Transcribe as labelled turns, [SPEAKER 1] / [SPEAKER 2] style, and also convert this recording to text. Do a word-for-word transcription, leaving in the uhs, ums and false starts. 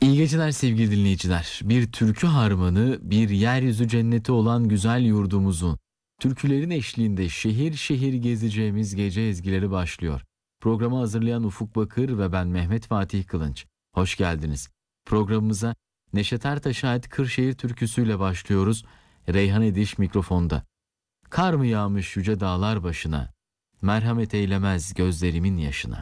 [SPEAKER 1] İyi geceler sevgili dinleyiciler. Bir türkü harmanı, bir yeryüzü cenneti olan güzel yurdumuzun türkülerin eşliğinde şehir şehir gezeceğimiz gece ezgileri başlıyor. Programı hazırlayan Ufuk Bakır ve ben Mehmet Fatih Kılınç. Hoş geldiniz. Programımıza Neşet Ertaş'a ait Kırşehir türküsüyle başlıyoruz. Reyhan Ediş mikrofonda. Kar mı yağmış yüce dağlar başına, merhamet eylemez gözlerimin yaşına.